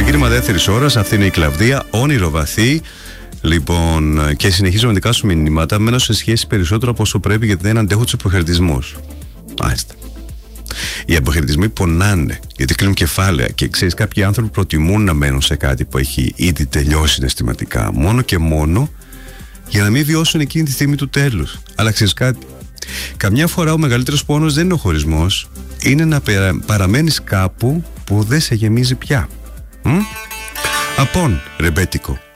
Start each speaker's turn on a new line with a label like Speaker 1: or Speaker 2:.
Speaker 1: Ξεκίνημα δεύτερης ώρας, αυτή είναι η Κλαβδία, όνειρο βαθύ. Λοιπόν, και συνεχίζω με δικά σου μηνύματα. Μένω σε σχέση περισσότερο από όσο πρέπει, γιατί δεν αντέχω τους αποχαιρετισμούς. Μάλιστα. Οι αποχαιρετισμοί πονάνε, γιατί κλείνουν κεφάλαια. Και ξέρεις, κάποιοι άνθρωποι προτιμούν να μένουν σε κάτι που έχει ήδη τελειώσει συναισθηματικά, μόνο και μόνο για να μην βιώσουν εκείνη τη στιγμή του τέλους. Αλλά ξέρεις κάτι, καμιά φορά ο μεγαλύτερος πόνος δεν είναι ο χωρισμός, είναι να παραμένεις κάπου που δεν σε γεμίζει πια. Απόν, ρεμπέτικο.